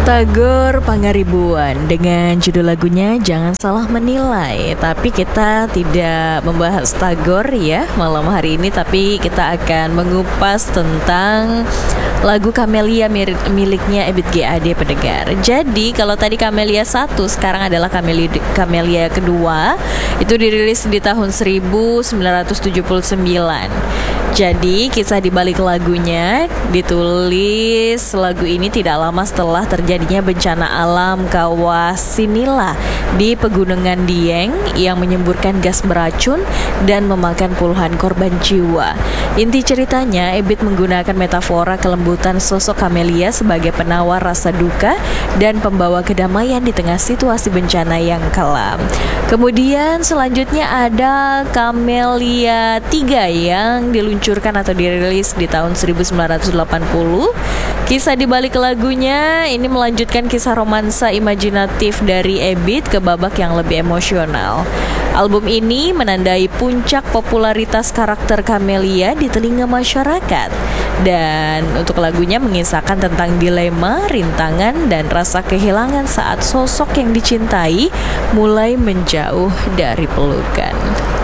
Tagor Pangaribuan dengan judul lagunya Jangan Salah Menilai. Tapi kita tidak membahas Tagor ya malam hari ini, tapi kita akan mengupas tentang lagu Camellia miliknya Ebit GAD pendengar. Jadi kalau tadi Camellia 1, sekarang adalah Camellia kedua. Itu dirilis di tahun 1979. Jadi kisah di balik lagunya ditulis lagu ini tidak lama setelah terjadinya bencana alam kawah Sinila di Pegunungan Dieng yang menyemburkan gas beracun dan memakan puluhan korban jiwa. Inti ceritanya, Ebit menggunakan metafora kelembutan sosok Camellia sebagai penawar rasa duka dan pembawa kedamaian di tengah situasi bencana yang kelam. Kemudian selanjutnya ada Camellia 3 yang diluncurkan atau dirilis di tahun 1980. Kisah di balik lagunya ini melanjutkan kisah romansa imajinatif dari Ebit ke babak yang lebih emosional. Album ini menandai puncak popularitas karakter Camellia di telinga masyarakat. Dan untuk lagunya mengisahkan tentang dilema, rintangan, dan rasa kehilangan saat sosok yang dicintai mulai menjauh dari pelukan.